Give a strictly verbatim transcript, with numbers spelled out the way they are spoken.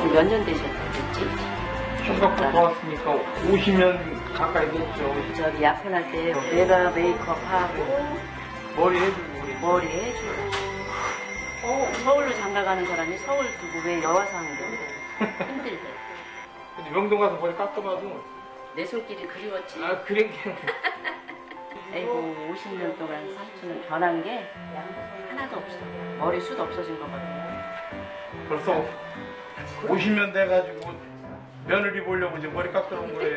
지금 몇 년 되셨겠지? 생각부터 왔으니까 오십 년 가까이 됐죠. 저기 약혼할 때 내가 메이크업하고 머리 해주고 우리. 머리 해주고 어, 서울로 장가 가는 사람이 서울 두고 왜 여화상으로 힘들대. 근데 명동 가서 머리 깎아봐도 내 손길이 그리웠지. 아 그런 게 아이고 오십 년 동안 삼촌은 변한 게 하나도 없어. 머리숱 없어진 거거든요. 벌써 오십 년 돼가지고 며느리 보려고 이제 머리 깎아놓은 거예요.